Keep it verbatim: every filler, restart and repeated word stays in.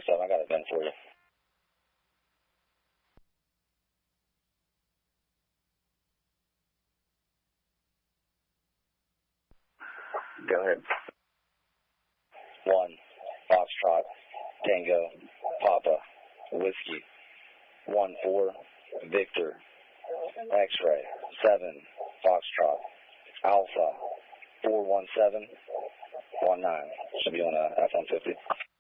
twenty-seven. I got it done for you. Go ahead. One, Foxtrot, Tango, Papa, Whiskey. One, four, Victor, X-Ray. Seven, Foxtrot, Alpha, four one seven one nine. Should be on a F one fifty.